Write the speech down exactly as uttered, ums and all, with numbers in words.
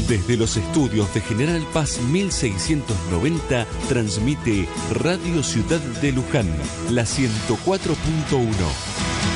Desde los estudios de General Paz mil seiscientos noventa transmite Radio Ciudad de Luján, la ciento cuatro punto uno.